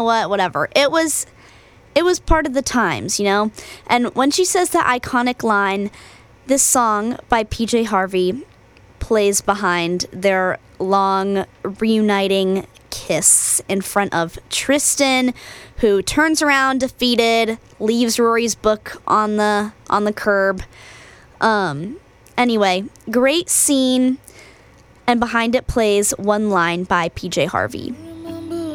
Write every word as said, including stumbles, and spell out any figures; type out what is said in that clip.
what, whatever. It was, it was part of the times, you know? And when she says the iconic line, this song by P J Harvey plays behind their long reuniting kiss in front of Tristan, who turns around defeated, leaves Rory's book on the on the curb. Um, anyway, great scene, and behind it plays one line by P J Harvey.